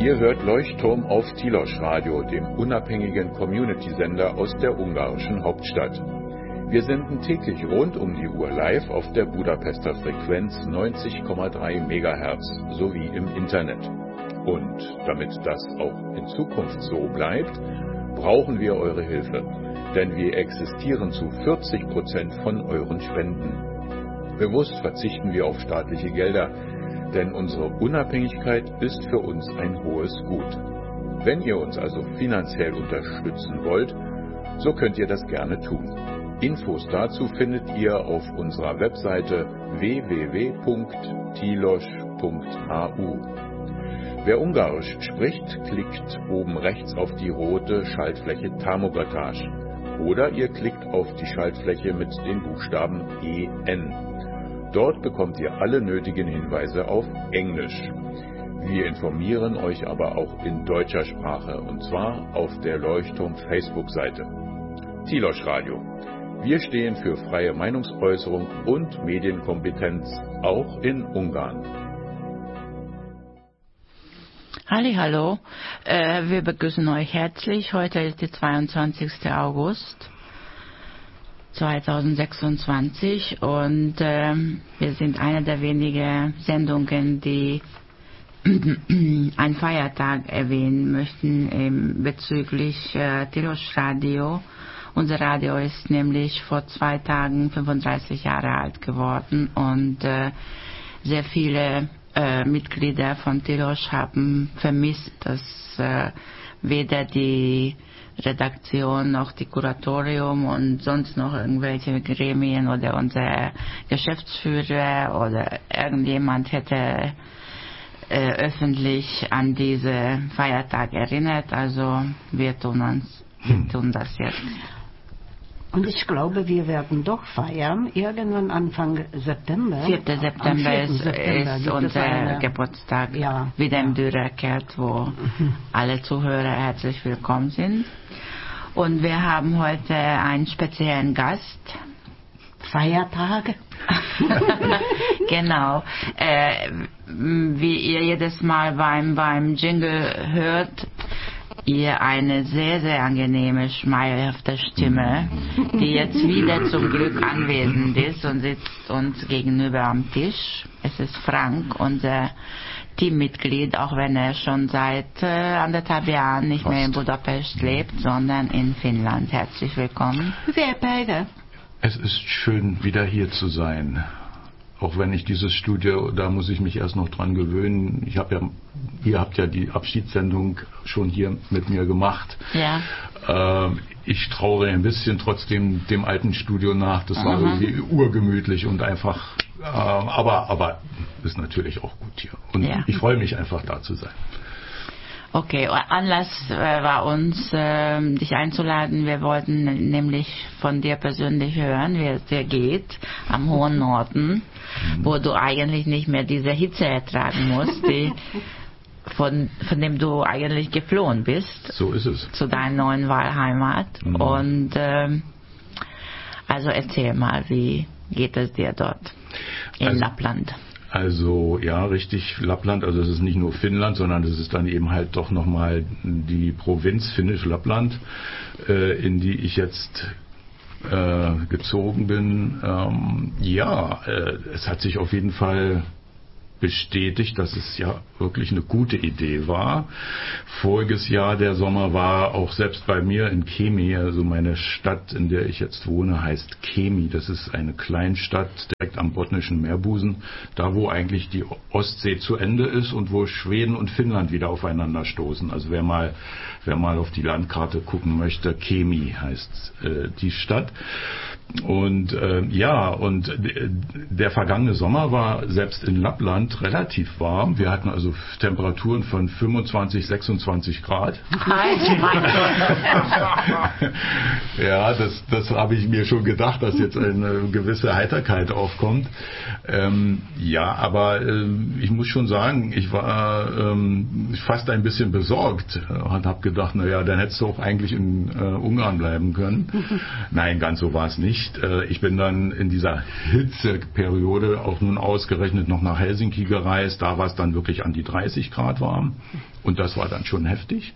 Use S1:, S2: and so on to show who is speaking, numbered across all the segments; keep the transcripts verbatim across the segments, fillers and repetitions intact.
S1: Ihr hört Leuchtturm auf Tilos Radio, dem unabhängigen Community-Sender aus der ungarischen Hauptstadt. Wir senden täglich rund um die Uhr live auf der Budapester Frequenz neunzig Komma drei Megahertz sowie im Internet. Und damit das auch in Zukunft so bleibt, brauchen wir eure Hilfe, denn wir existieren zu vierzig Prozent von euren Spenden. Bewusst verzichten wir auf staatliche Gelder, denn unsere Unabhängigkeit ist für uns ein hohes Gut. Wenn ihr uns also finanziell unterstützen wollt, so könnt ihr das gerne tun. Infos dazu findet ihr auf unserer Webseite w w w punkt tilos punkt h u. Wer Ungarisch spricht, klickt oben rechts auf die rote Schaltfläche Támogatás oder ihr klickt auf die Schaltfläche mit den Buchstaben E N. Dort bekommt ihr alle nötigen Hinweise auf Englisch. Wir informieren euch aber auch in deutscher Sprache, und zwar auf der Leuchtturm Facebook-Seite. Tilos Radio. Wir stehen für freie Meinungsäußerung und Medienkompetenz, auch in Ungarn.
S2: Hallihallo, äh, wir begrüßen euch herzlich. Heute ist der zweiundzwanzigster August zweitausendsechsundzwanzig und äh, wir sind eine der wenigen Sendungen, die einen Feiertag erwähnen möchten ähm, bezüglich äh, Tilos Radio. Unser Radio ist nämlich vor zwei Tagen fünfunddreißig Jahre alt geworden und äh, sehr viele äh, Mitglieder von Tilos haben vermisst, dass äh, weder die Redaktion noch die Kuratorium und sonst noch irgendwelche Gremien oder unser Geschäftsführer oder irgendjemand hätte äh, öffentlich an diesen Feiertag erinnert. Also wir tun uns, wir tun das jetzt.
S3: Und ich glaube, wir werden doch feiern, irgendwann Anfang September.
S2: vierter September ist, September ist unser eine, Geburtstag, ja, wieder im ja. Dürerkert, wo mhm. alle Zuhörer herzlich willkommen sind. Und wir haben heute einen speziellen Gast.
S3: Feiertag.
S2: Genau. Äh, wie ihr jedes Mal beim, beim Jingle hört, ihr eine sehr, sehr angenehme, schmeichelhafte Stimme, die jetzt wieder zum Glück anwesend ist und sitzt uns gegenüber am Tisch. Es ist Frank, unser Teammitglied, auch wenn er schon seit äh, anderthalb Jahren nicht Fast. mehr in Budapest lebt, sondern in Finnland. Herzlich willkommen.
S3: Wer beide?
S4: Es ist schön, wieder hier zu sein. Auch wenn ich dieses Studio, da muss ich mich erst noch dran gewöhnen. Ich habe ja, ihr habt ja die Abschiedssendung schon hier mit mir gemacht.
S2: Ja.
S4: Ähm, ich trauere ein bisschen trotzdem dem alten Studio nach. Das war Aha. irgendwie urgemütlich und einfach, äh, aber, aber ist natürlich auch gut hier. Und ja. ich freue mich einfach, da zu sein.
S2: Okay, Anlass äh, war uns, äh, dich einzuladen. Wir wollten nämlich von dir persönlich hören, wie es dir geht am hohen Norden, mhm. wo du eigentlich nicht mehr diese Hitze ertragen musst, die, von, von dem du eigentlich geflohen bist.
S4: So ist es.
S2: Zu deiner neuen Wahlheimat. Mhm. Und äh, also erzähl mal, wie geht es dir dort in also, Lappland?
S4: Also ja, richtig, Lappland, also es ist nicht nur Finnland, sondern es ist dann eben halt doch nochmal die Provinz Finnisch-Lappland, äh, in die ich jetzt äh, gezogen bin. Ähm, ja, äh, es hat sich auf jeden Fall bestätigt, dass es ja wirklich eine gute Idee war. Voriges Jahr, der Sommer, war auch selbst bei mir in Kemi, also meine Stadt, in der ich jetzt wohne, heißt Kemi. Das ist eine Kleinstadt direkt am botnischen Meerbusen, da wo eigentlich die Ostsee zu Ende ist und wo Schweden und Finnland wieder aufeinander stoßen. Also wer mal, wer mal auf die Landkarte gucken möchte, Kemi heißt äh, die Stadt. Und äh, ja, und äh, der vergangene Sommer war selbst in Lappland relativ warm. Wir hatten also Temperaturen von fünfundzwanzig, sechsundzwanzig Grad. Ja, das, das habe ich mir schon gedacht, dass jetzt eine gewisse Heiterkeit aufkommt. Ähm, ja, aber äh, ich muss schon sagen, ich war ähm, fast ein bisschen besorgt und habe gedacht, naja, dann hättest du auch eigentlich in äh, Ungarn bleiben können. Nein, ganz so war es nicht. nicht. Ich bin dann in dieser Hitzeperiode auch nun ausgerechnet noch nach Helsinki gereist. Da war es dann wirklich an die dreißig Grad warm. Und das war dann schon heftig.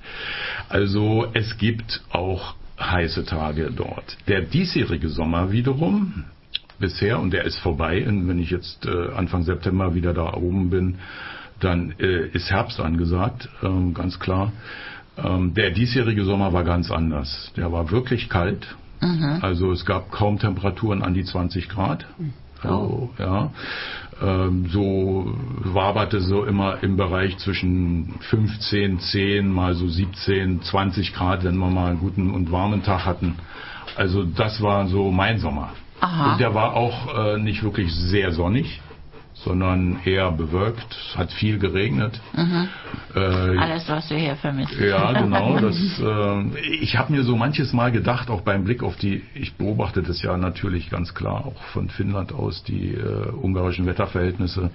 S4: Also es gibt auch heiße Tage dort. Der diesjährige Sommer wiederum, bisher, und der ist vorbei, und wenn ich jetzt äh, Anfang September wieder da oben bin, dann äh, ist Herbst angesagt, ähm, ganz klar. Ähm, der diesjährige Sommer war ganz anders. Der war wirklich kalt. Mhm. Also es gab kaum Temperaturen an die zwanzig Grad. Also, oh. ja, ähm, so waberte so immer im Bereich zwischen fünfzehn, zehn, mal so siebzehn, zwanzig Grad, wenn wir mal einen guten und warmen Tag hatten. Also das war so mein Sommer. Aha. Und der war auch äh, nicht wirklich sehr sonnig, sondern eher bewölkt. Es hat viel geregnet.
S2: Mhm. Äh, Alles, was wir hier vermissen.
S4: Ja, genau. Das, äh, ich habe mir so manches Mal gedacht, auch beim Blick auf die, ich beobachte das ja natürlich ganz klar auch von Finnland aus, die äh, ungarischen Wetterverhältnisse.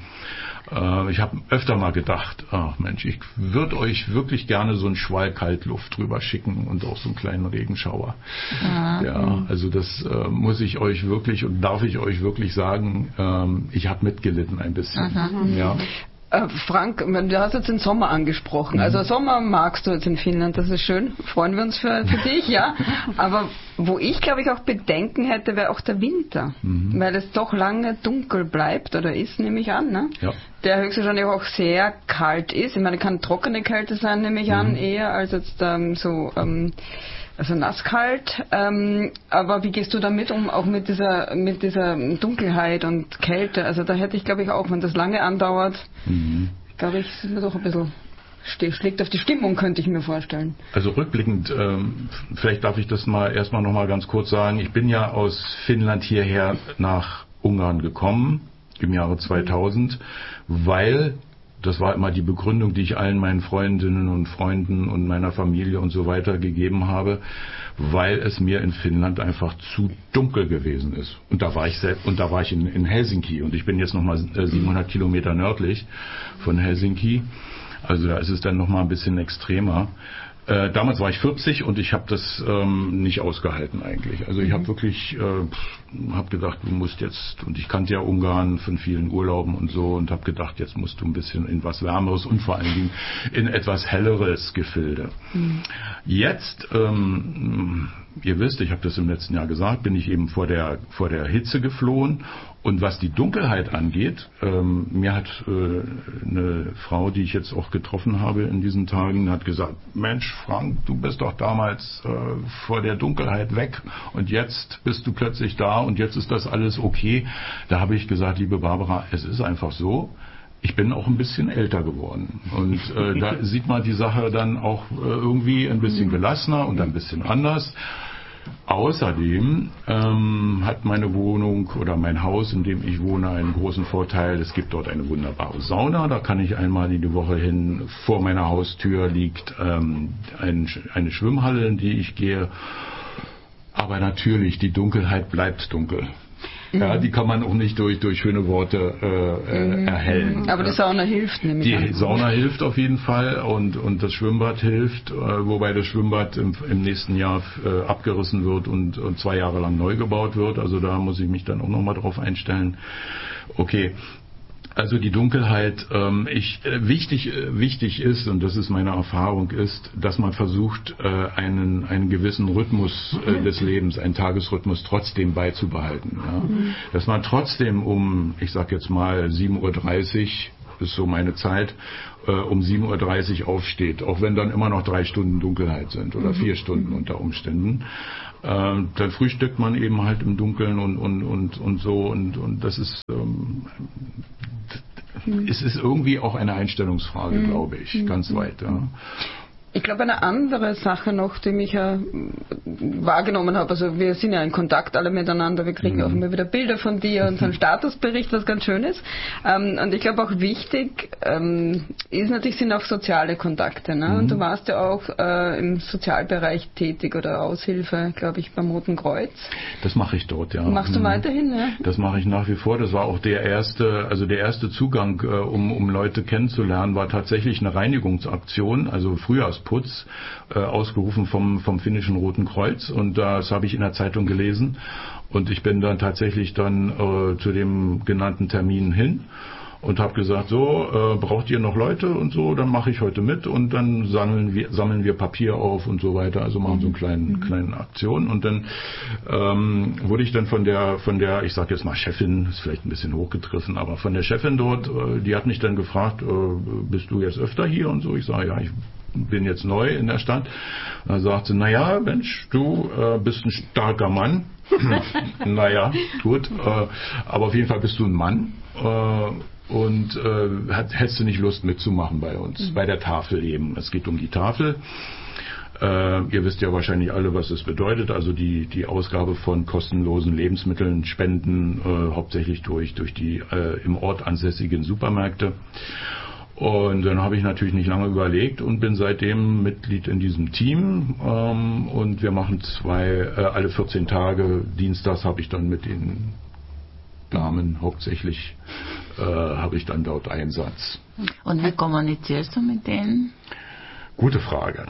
S4: Äh, ich habe öfter mal gedacht, ach Mensch, ich würde euch wirklich gerne so einen Schwall Kaltluft drüber schicken und auch so einen kleinen Regenschauer. Mhm. Ja, also das äh, muss ich euch wirklich und darf ich euch wirklich sagen, ähm, ich habe mitgelitten ein bisschen. Mhm. Ja.
S5: Äh, Frank, du hast jetzt den Sommer angesprochen. Mhm. Also Sommer magst du jetzt in Finnland, das ist schön. Freuen wir uns für, für dich, ja. Aber wo ich, glaube ich, auch Bedenken hätte, wäre auch der Winter. Mhm. Weil es doch lange dunkel bleibt, oder ist, nehme ich an, ne? Ja. Der höchstwahrscheinlich auch sehr kalt ist. Ich meine, kann trockene Kälte sein, nehme ich mhm. an, eher als jetzt ähm, so... Ähm, Also nasskalt, ähm, aber wie gehst du damit um, auch mit dieser mit dieser Dunkelheit und Kälte? Also da hätte ich, glaube ich, auch, wenn das lange andauert, mhm. glaube ich, sind wir doch ein bisschen, schlägt auf die Stimmung, könnte ich mir vorstellen.
S4: Also rückblickend, ähm, vielleicht darf ich das mal erstmal noch mal ganz kurz sagen. Ich bin ja aus Finnland hierher nach Ungarn gekommen im Jahre zweitausend, weil... Das war immer die Begründung, die ich allen meinen Freundinnen und Freunden und meiner Familie und so weiter gegeben habe, weil es mir in Finnland einfach zu dunkel gewesen ist. Und da war ich selbst, und da war ich in, in Helsinki, und ich bin jetzt nochmal siebenhundert Kilometer nördlich von Helsinki. Also da ist es dann nochmal ein bisschen extremer. Äh, damals war ich vierzig und ich habe das ähm, nicht ausgehalten eigentlich. Also ich habe wirklich, äh, habe gedacht, du musst jetzt, und ich kannte ja Ungarn von vielen Urlauben und so, und habe gedacht, jetzt musst du ein bisschen in was Wärmeres und vor allen Dingen in etwas Helleres Gefilde. Mhm. Jetzt, ähm, ihr wisst, ich habe das im letzten Jahr gesagt, bin ich eben vor der vor der Hitze geflohen. Und was die Dunkelheit angeht, ähm, mir hat äh, eine Frau, die ich jetzt auch getroffen habe in diesen Tagen, hat gesagt, Mensch Frank, du bist doch damals äh, vor der Dunkelheit weg und jetzt bist du plötzlich da und jetzt ist das alles okay. Da habe ich gesagt, liebe Barbara, es ist einfach so, ich bin auch ein bisschen älter geworden. Und äh, da sieht man die Sache dann auch äh, irgendwie ein bisschen gelassener und ein bisschen anders. Außerdem ähm, hat meine Wohnung oder mein Haus, in dem ich wohne, einen großen Vorteil. Es gibt dort eine wunderbare Sauna. Da kann ich einmal in die Woche hin. Vor meiner Haustür liegt ähm, ein, eine Schwimmhalle, in die ich gehe. Aber natürlich, die Dunkelheit bleibt dunkel. Ja, die kann man auch nicht durch, durch schöne Worte äh, mhm. erhellen.
S5: Aber die Sauna hilft nämlich.
S4: Die
S5: an.
S4: Sauna hilft auf jeden Fall und, und das Schwimmbad hilft, äh, wobei das Schwimmbad im, im nächsten Jahr äh, abgerissen wird und, und zwei Jahre lang neu gebaut wird. Also da muss ich mich dann auch nochmal drauf einstellen. Okay. Also die Dunkelheit, ähm, ich, äh, wichtig, äh, wichtig ist, und das ist meine Erfahrung, ist, dass man versucht, äh, einen, einen gewissen Rhythmus äh, des Lebens, einen Tagesrhythmus trotzdem beizubehalten. Ja? Mhm. Dass man trotzdem um, ich sag jetzt mal sieben Uhr dreißig, ist so meine Zeit, äh, um sieben Uhr dreißig aufsteht, auch wenn dann immer noch drei Stunden Dunkelheit sind oder mhm. vier Stunden unter Umständen. Äh, dann frühstückt man eben halt im Dunkeln und, und, und, und so und, und das ist ähm, es ist irgendwie auch eine Einstellungsfrage, mhm. glaube ich, ganz weit. Ja.
S5: Ich glaube, eine andere Sache noch, die mich ja wahrgenommen habe, also wir sind ja in Kontakt alle miteinander, wir kriegen mhm. auch immer wieder Bilder von dir und so einen Statusbericht, was ganz schön ist. Ähm, und ich glaube auch wichtig ähm, ist natürlich, sind auch soziale Kontakte. Ne? Mhm. Und du warst ja auch äh, im Sozialbereich tätig oder Aushilfe, glaube ich, beim Roten Kreuz.
S4: Das mache ich dort, ja.
S5: Machst du
S4: mhm.
S5: weiterhin, ja?
S4: Das mache ich nach wie vor. Das war auch der erste, also der erste Zugang, äh, um, um Leute kennenzulernen, war tatsächlich eine Reinigungsaktion, also Frühjahrs Putz, äh, ausgerufen vom, vom finnischen Roten Kreuz, und das habe ich in der Zeitung gelesen Und ich bin dann tatsächlich dann äh, zu dem genannten Termin hin und habe gesagt, so, äh, braucht ihr noch Leute und so, dann mache ich heute mit und dann sammeln wir, sammeln wir Papier auf und so weiter, also machen so eine kleine, kleine Aktion und dann ähm, wurde ich dann von der, von der, ich sage jetzt mal Chefin, ist vielleicht ein bisschen hochgegriffen, aber von der Chefin dort, äh, die hat mich dann gefragt, äh, bist du jetzt öfter hier und so, ich sage, ja, ich bin jetzt neu in der Stadt. Da sagt sie, naja, Mensch, du äh, bist ein starker Mann. Naja, gut, äh, aber auf jeden Fall bist du ein Mann. Äh, Und äh, hat, hättest du nicht Lust mitzumachen bei uns, mhm. bei der Tafel eben. Es geht um die Tafel. Äh, ihr wisst ja wahrscheinlich alle, was es bedeutet. Also die, die Ausgabe von kostenlosen Lebensmitteln, Spenden, äh, hauptsächlich durch, durch die äh, im Ort ansässigen Supermärkte. Und dann habe ich natürlich nicht lange überlegt und bin seitdem Mitglied in diesem Team. Ähm, und wir machen zwei, äh, alle vierzehn Tage, dienstags habe ich dann mit den Damen hauptsächlich äh, habe ich dann dort Einsatz.
S2: Und wie kommunizierst du mit denen?
S4: Gute Frage.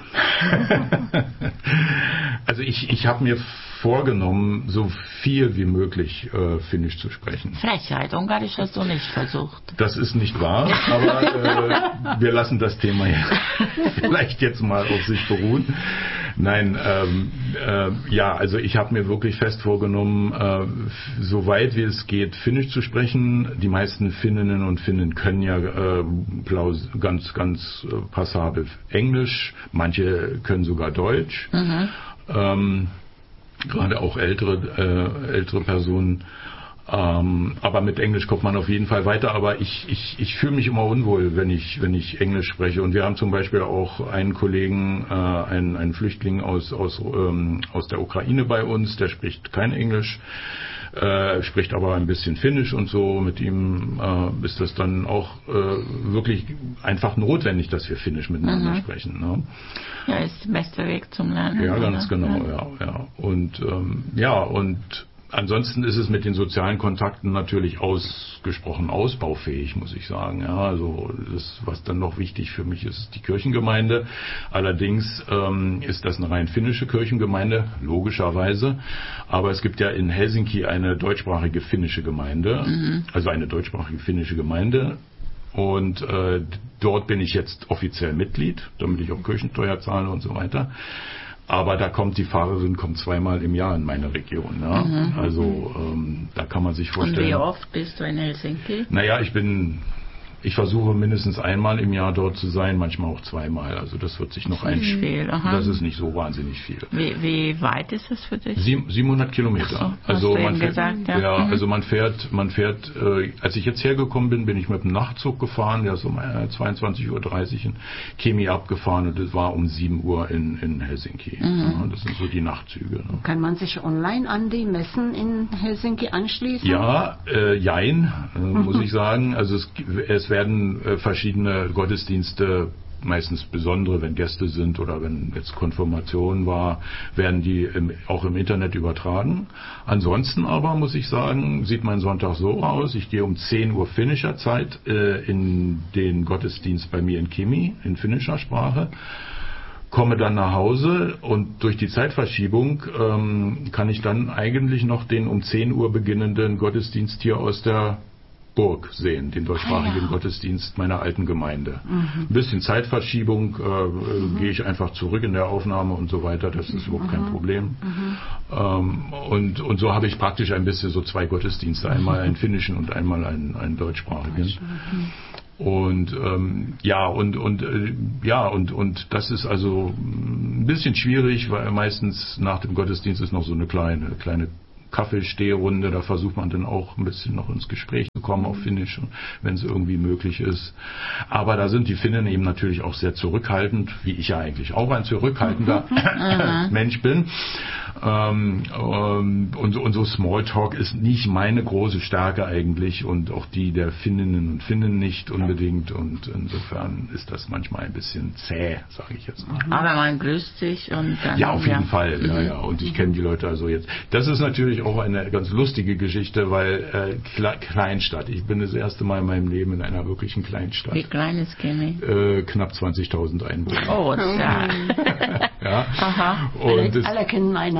S4: Also ich, ich habe mir vorgenommen, so viel wie möglich äh, Finnisch zu sprechen.
S2: Frechheit, Ungarisch hast du nicht versucht.
S4: Das ist nicht wahr, aber äh, wir lassen das Thema ja vielleicht jetzt mal auf sich beruhen. Nein, ähm, äh, ja, also ich habe mir wirklich fest vorgenommen, äh, so weit wie es geht, Finnisch zu sprechen. Die meisten Finninnen und Finnen können ja äh, plaus- ganz, ganz äh, passabel Englisch. Manche können sogar Deutsch. Mhm. Ähm, gerade auch ältere, äh, ältere Personen. Ähm, aber mit Englisch kommt man auf jeden Fall weiter. Aber ich, ich, ich fühle mich immer unwohl, wenn ich, wenn ich Englisch spreche. Und wir haben zum Beispiel auch einen Kollegen, äh, einen, einen Flüchtling aus, aus, ähm, aus der Ukraine bei uns, der spricht kein Englisch, äh, spricht aber ein bisschen Finnisch und so. Mit ihm äh, ist das dann auch äh, wirklich einfach notwendig, dass wir Finnisch miteinander mhm. sprechen. Ne?
S2: Ja, ist der beste Weg zum Lernen.
S4: Ja, ganz
S2: oder?
S4: genau, ja, ja. Und ähm, ja, und ansonsten ist es mit den sozialen Kontakten natürlich ausgesprochen ausbaufähig, muss ich sagen. Ja, also das, was dann noch wichtig für mich ist, ist die Kirchengemeinde. Allerdings ähm, ist das eine rein finnische Kirchengemeinde, logischerweise. Aber es gibt ja in Helsinki eine deutschsprachige finnische Gemeinde, mhm. also eine deutschsprachige finnische Gemeinde. Und äh, dort bin ich jetzt offiziell Mitglied, damit ich auch Kirchensteuer zahle und so weiter. Aber da kommt die Pfarrerin kommt zweimal im Jahr in meine Region. Ja? Mhm. Also ähm, da kann man sich vorstellen.
S2: Und wie oft bist du in Helsinki?
S4: Naja, ich bin, ich versuche mindestens einmal im Jahr dort zu sein, manchmal auch zweimal. Also das wird sich noch einspielen. Das ist nicht so wahnsinnig viel.
S2: Wie, wie weit ist es für dich?
S4: Sieb, siebenhundert Kilometer.
S2: Ach so,
S4: also man fährt,
S2: gesagt, ja.
S4: ja,
S2: mhm.
S4: also man fährt, man fährt. Äh, als ich jetzt hergekommen bin, bin ich mit dem Nachtzug gefahren. Der ist um äh, zweiundzwanzig Uhr dreißig in Kemi abgefahren und es war um sieben Uhr in, in Helsinki. Mhm. Ja, das sind so die Nachtzüge. Ne?
S3: Kann man sich online an die Messen in Helsinki anschließen?
S4: Ja, äh, jein, äh, muss ich sagen. Also es, es werden äh, verschiedene Gottesdienste, meistens besondere, wenn Gäste sind oder wenn jetzt Konfirmation war, werden die im, auch im Internet übertragen. Ansonsten aber, muss ich sagen, sieht mein Sonntag so aus, ich gehe um zehn Uhr finnischer Zeit äh, in den Gottesdienst bei mir in Kemi, in finnischer Sprache, komme dann nach Hause und durch die Zeitverschiebung ähm, kann ich dann eigentlich noch den um zehn Uhr beginnenden Gottesdienst hier aus der Burg sehen, den deutschsprachigen ah, ja. Gottesdienst meiner alten Gemeinde. Mhm. Ein bisschen Zeitverschiebung, äh, mhm. gehe ich einfach zurück in der Aufnahme und so weiter, das ist überhaupt mhm. kein Problem. Mhm. Ähm, und, und so habe ich praktisch ein bisschen so zwei Gottesdienste, einmal einen finnischen und einmal einen, einen deutschsprachigen. Mhm. Und ähm, ja, und, und äh, ja, und, und das ist also ein bisschen schwierig, weil meistens nach dem Gottesdienst ist noch so eine kleine, kleine Kaffeestehrunde, da versucht man dann auch ein bisschen noch ins Gespräch zu kommen auf Finnisch, wenn es irgendwie möglich ist. Aber da sind die Finnen eben natürlich auch sehr zurückhaltend, wie ich ja eigentlich auch ein zurückhaltender mhm. Mensch bin. Ähm, ähm, und, und so Smalltalk ist nicht meine große Stärke eigentlich und auch die der Finninnen und Finnen nicht unbedingt und insofern ist das manchmal ein bisschen zäh, sage ich jetzt mal.
S2: Aber man grüßt sich und dann...
S4: Ja, auf jeden ja. Fall, ja, ja. Und ich kenne die Leute also jetzt. Das ist natürlich auch eine ganz lustige Geschichte, weil äh, Kle- Kleinstadt. Ich bin das erste Mal in meinem Leben in einer wirklichen Kleinstadt.
S2: Wie klein ist Kemi?
S4: Äh, knapp zwanzigtausend Einwohner.
S2: Oh, ja.
S4: ja.
S3: Aha. Und alle, alle kennen einander.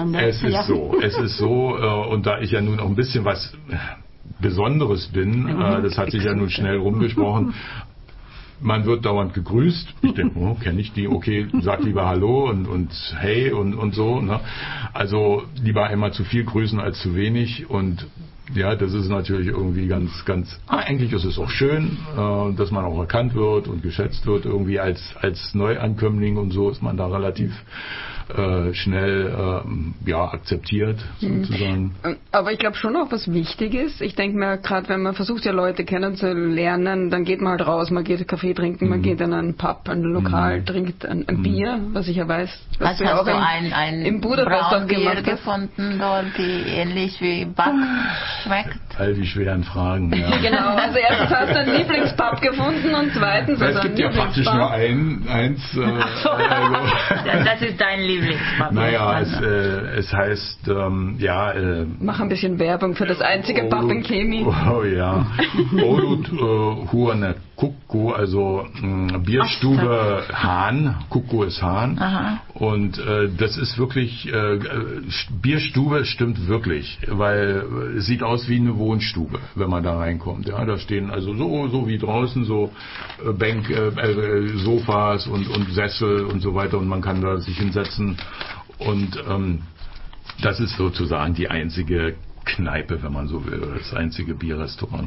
S3: miteinander.
S4: Es ist
S3: ja.
S4: so, es ist so, äh, und da ich ja nun auch ein bisschen was Besonderes bin, äh, das hat sich ja nun schnell rumgesprochen, man wird dauernd gegrüßt. Ich denke, oh, kenne ich die? Okay, sag lieber Hallo und, und Hey und, und so. Ne? Also lieber einmal zu viel grüßen als zu wenig. Und ja, das ist natürlich irgendwie ganz, ganz, ah, eigentlich ist es auch schön, äh, dass man auch erkannt wird und geschätzt wird. Irgendwie als, als Neuankömmling und so ist man da relativ äh, schnell äh, ja, akzeptiert, sozusagen.
S5: Aber ich glaube schon auch was Wichtiges. Ich denke mir, gerade wenn man versucht, ja Leute kennenzulernen, dann geht man halt raus, man geht Kaffee trinken, mm. man geht in einen Pub, ein Lokal, mm. trinkt ein, ein mm. Bier, was ich ja weiß. Was
S2: also
S5: du
S2: hast
S5: auch
S2: du
S5: im,
S2: ein, ein
S5: im Budapest
S2: Bier gefunden dort, die ähnlich wie Back schmeckt?
S4: All die schweren Fragen, ja.
S5: Genau, also erstens hast du einen Lieblingspub gefunden und zweitens
S4: es
S5: also
S4: gibt ja praktisch nur ein, eins. Äh,
S2: Ach so. Also. Das ist dein Lieblingspub.
S4: Naja, es, äh, es heißt, ähm, ja... Äh,
S5: Mach ein bisschen Werbung für das einzige Pub in Kemi.
S4: Oh ja. Olut äh, Huane Kukku, also äh, Bierstube Hahn. Kukku ist Hahn. Aha. Und äh, das ist wirklich, äh, Bierstube stimmt wirklich, weil es sieht aus wie eine Wohnstube, wenn man da reinkommt. Ja, da stehen also so, so wie draußen so äh, Bänk, äh, äh, Sofas und, und Sessel und so weiter und man kann da sich hinsetzen. Und ähm, das ist sozusagen die einzige Kneipe, wenn man so will, oder das einzige Bierrestaurant.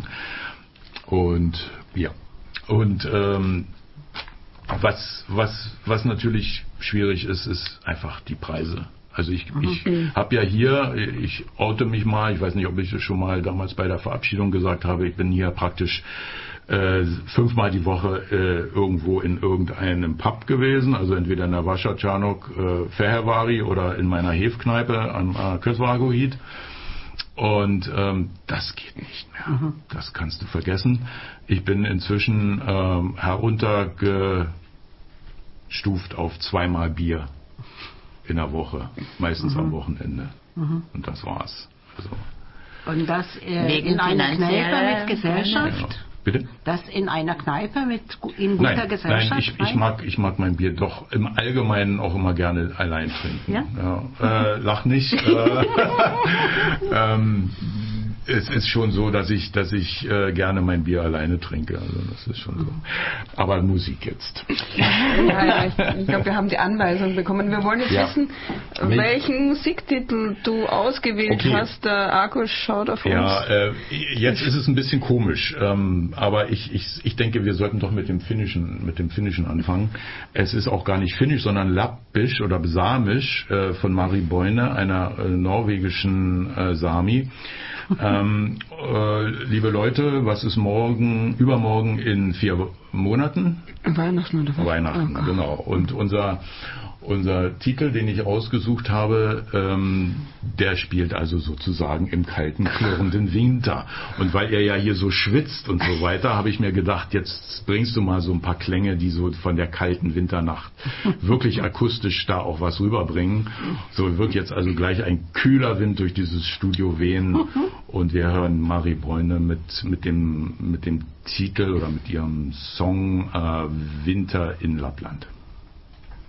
S4: Und ja, und ähm, was was was natürlich schwierig ist, ist einfach die Preise. Also ich, ich habe ja hier, ich oute mich mal, ich weiß nicht, ob ich das schon mal damals bei der Verabschiedung gesagt habe, ich bin hier praktisch äh, fünfmal die Woche äh, irgendwo in irgendeinem Pub gewesen, also entweder in der Wascha Czarnok äh, Fehervari oder in meiner Hefkneipe am äh, Közvágóhíd. Und ähm, das geht nicht mehr. Mhm. Das kannst du vergessen. Ich bin inzwischen ähm, heruntergestuft auf zweimal Bier in der Woche, meistens mhm. am Wochenende. Mhm. Und das war's. Also.
S3: Und das äh, in einer Kneipe mit Gesellschaft?
S4: Ja. Bitte?
S3: Das in einer Kneipe mit in guter
S4: nein,
S3: Gesellschaft?
S4: Nein, ich, ich, mag, ich mag mein Bier doch im Allgemeinen auch immer gerne allein trinken.
S3: Ja?
S4: Ja, äh, lach nicht. äh, ähm, es ist schon so, dass ich, dass ich äh, gerne mein Bier alleine trinke. Also das ist schon so. Aber Musik jetzt.
S5: Ja, ja, ich, ich glaube, wir haben die Anweisung bekommen. Wir wollen jetzt ja. wissen, welchen Musiktitel du ausgewählt okay. hast. Der Arko schaut auf uns.
S4: Ja, äh, jetzt ist es ein bisschen komisch, ähm, aber ich, ich, ich denke, wir sollten doch mit dem Finnischen, mit dem Finnischen anfangen. Es ist auch gar nicht Finnisch, sondern Lappisch oder Samisch äh, von Mari Boine, einer äh, norwegischen äh, Sami. ähm, äh, liebe Leute, was ist morgen, übermorgen in vier Monaten?
S5: Weihnachten oder was?
S4: Weihnachten,
S5: oh,
S4: genau. Und unser unser Titel, den ich ausgesucht habe, ähm, der spielt also sozusagen im kalten, klirrenden Winter. Und weil er ja hier so schwitzt und so weiter, habe ich mir gedacht, jetzt bringst du mal so ein paar Klänge, die so von der kalten Winternacht wirklich akustisch da auch was rüberbringen. So wird jetzt also gleich ein kühler Wind durch dieses Studio wehen und wir hören Mari Boine mit, mit dem, mit dem Titel oder mit ihrem Song äh, Winter in Lappland.